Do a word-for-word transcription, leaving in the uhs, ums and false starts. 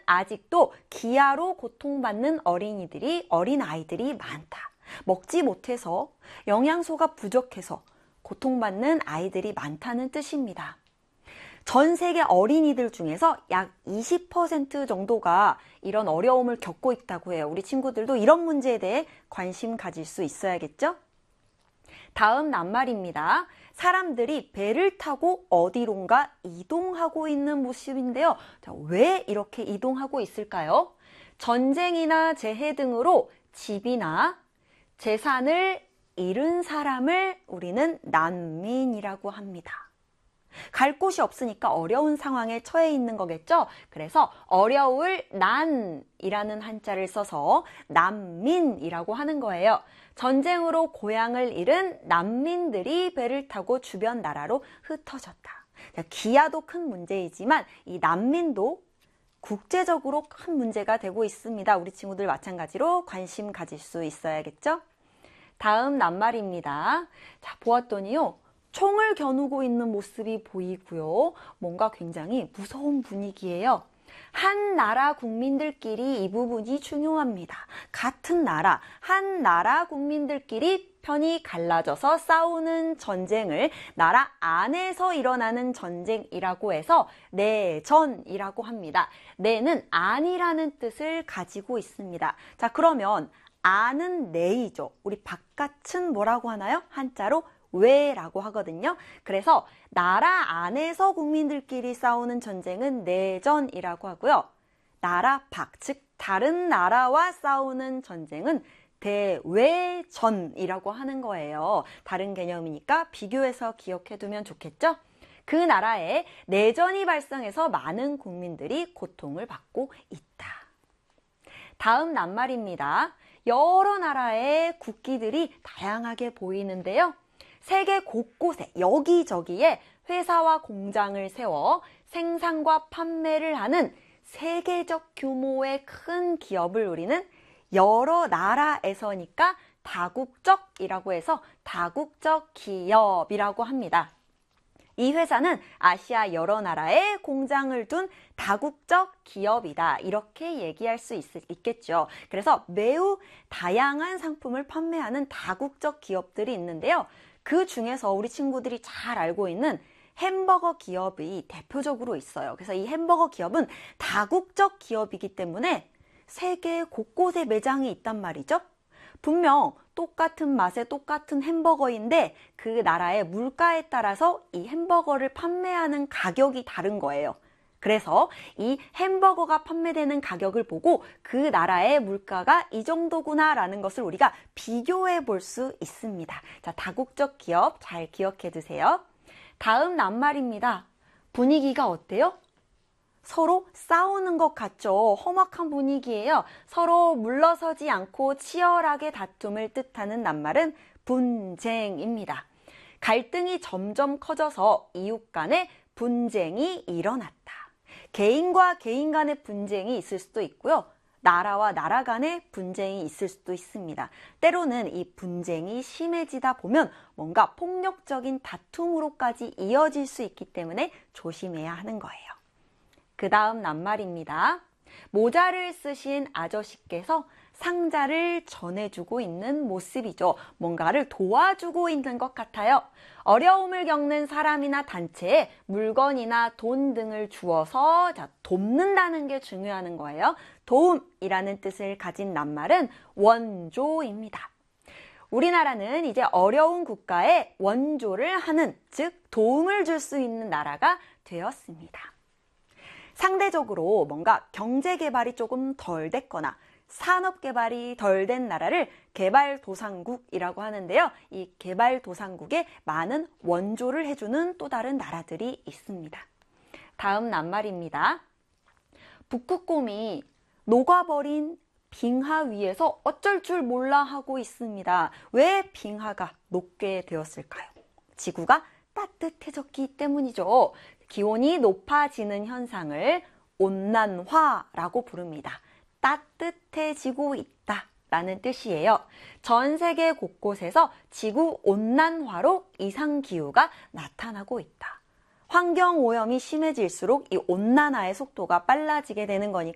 아직도 기아로 고통받는 어린이들이, 어린아이들이 많다. 먹지 못해서, 영양소가 부족해서 고통받는 아이들이 많다는 뜻입니다. 전 세계 어린이들 중에서 약 이십 퍼센트 정도가 이런 어려움을 겪고 있다고 해요. 우리 친구들도 이런 문제에 대해 관심 가질 수 있어야겠죠? 다음 낱말입니다. 사람들이 배를 타고 어디론가 이동하고 있는 모습인데요. 자, 왜 이렇게 이동하고 있을까요? 전쟁이나 재해 등으로 집이나 재산을 잃은 사람을 우리는 난민이라고 합니다. 갈 곳이 없으니까 어려운 상황에 처해 있는 거겠죠? 그래서 어려울 난이라는 한자를 써서 난민이라고 하는 거예요. 전쟁으로 고향을 잃은 난민들이 배를 타고 주변 나라로 흩어졌다. 기아도 큰 문제이지만 이 난민도 국제적으로 큰 문제가 되고 있습니다. 우리 친구들 마찬가지로 관심 가질 수 있어야겠죠? 다음 낱말입니다. 자, 보았더니요. 총을 겨누고 있는 모습이 보이고요. 뭔가 굉장히 무서운 분위기예요. 한 나라 국민들끼리 이 부분이 중요합니다. 같은 나라, 한 나라 국민들끼리 편이 갈라져서 싸우는 전쟁을 나라 안에서 일어나는 전쟁이라고 해서 내전이라고 합니다. 내는 안이라는 뜻을 가지고 있습니다. 자, 그러면 안은 내이죠. 우리 바깥은 뭐라고 하나요? 한자로 외라고 하거든요. 그래서 나라 안에서 국민들끼리 싸우는 전쟁은 내전이라고 하고요. 나라 밖, 즉 다른 나라와 싸우는 전쟁은 대외전이라고 하는 거예요. 다른 개념이니까 비교해서 기억해두면 좋겠죠? 그 나라에 내전이 발생해서 많은 국민들이 고통을 받고 있다. 다음 낱말입니다. 여러 나라의 국기들이 다양하게 보이는데요. 세계 곳곳에 여기저기에 회사와 공장을 세워 생산과 판매를 하는 세계적 규모의 큰 기업을 우리는 여러 나라에서니까 다국적이라고 해서 다국적 기업이라고 합니다. 이 회사는 아시아 여러 나라에 공장을 둔 다국적 기업이다. 이렇게 얘기할 수 있, 있겠죠. 그래서 매우 다양한 상품을 판매하는 다국적 기업들이 있는데요. 그 중에서 우리 친구들이 잘 알고 있는 햄버거 기업이 대표적으로 있어요. 그래서 이 햄버거 기업은 다국적 기업이기 때문에 세계 곳곳에 매장이 있단 말이죠. 분명 똑같은 맛의 똑같은 햄버거인데 그 나라의 물가에 따라서 이 햄버거를 판매하는 가격이 다른 거예요. 그래서 이 햄버거가 판매되는 가격을 보고 그 나라의 물가가 이 정도구나 라는 것을 우리가 비교해 볼 수 있습니다. 자, 다국적 기업 잘 기억해 두세요. 다음 낱말입니다. 분위기가 어때요? 서로 싸우는 것 같죠? 험악한 분위기예요. 서로 물러서지 않고 치열하게 다툼을 뜻하는 낱말은 분쟁입니다. 갈등이 점점 커져서 이웃 간에 분쟁이 일어났다. 개인과 개인 간의 분쟁이 있을 수도 있고요. 나라와 나라 간의 분쟁이 있을 수도 있습니다. 때로는 이 분쟁이 심해지다 보면 뭔가 폭력적인 다툼으로까지 이어질 수 있기 때문에 조심해야 하는 거예요. 그 다음 낱말입니다. 모자를 쓰신 아저씨께서 상자를 전해주고 있는 모습이죠. 뭔가를 도와주고 있는 것 같아요. 어려움을 겪는 사람이나 단체에 물건이나 돈 등을 주어서 자, 돕는다는 게 중요한 거예요. 도움이라는 뜻을 가진 낱말은 원조입니다. 우리나라는 이제 어려운 국가에 원조를 하는, 즉 도움을 줄 수 있는 나라가 되었습니다. 상대적으로 뭔가 경제 개발이 조금 덜 됐거나 산업 개발이 덜 된 나라를 개발도상국이라고 하는데요. 이 개발도상국에 많은 원조를 해주는 또 다른 나라들이 있습니다. 다음 낱말입니다. 북극곰이 녹아버린 빙하 위에서 어쩔 줄 몰라 하고 있습니다. 왜 빙하가 녹게 되었을까요? 지구가 따뜻해졌기 때문이죠. 기온이 높아지는 현상을 온난화라고 부릅니다. 따뜻해지고 있다라는 뜻이에요. 전 세계 곳곳에서 지구 온난화로 이상기후가 나타나고 있다. 환경오염이 심해질수록 이 온난화의 속도가 빨라지게 되는 거니까